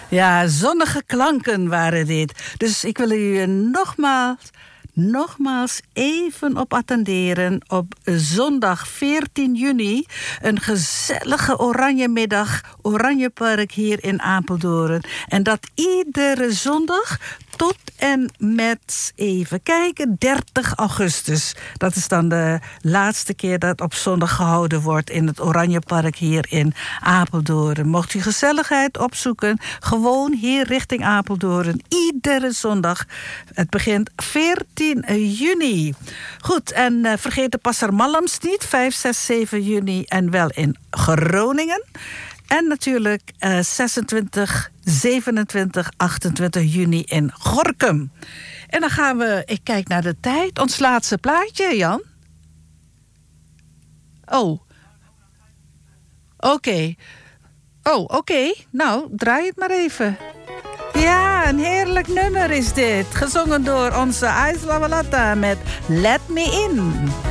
Ja, zonnige klanken waren dit. Dus ik wil u nogmaals even op attenderen op zondag 14 juni. Een gezellige Oranjemiddag, Oranjepark hier in Apeldoorn. En dat iedere zondag tot en met, even kijken, 30 augustus. Dat is dan de laatste keer dat op zondag gehouden wordt in het Oranjepark hier in Apeldoorn. Mocht u gezelligheid opzoeken, gewoon hier richting Apeldoorn. Iedere zondag. Het begint 14 juni. Goed, en vergeet de Passermalms niet. 5, 6, 7 juni en wel in Groningen. En natuurlijk 26, 27, 28 juni in Gorinchem. En dan gaan we, ik kijk naar de tijd, ons laatste plaatje, Jan. Oh. Oké. Oké. Nou, draai het maar even. Ja, een heerlijk nummer is dit. Gezongen door onze Ais Lavalata met Let Me In.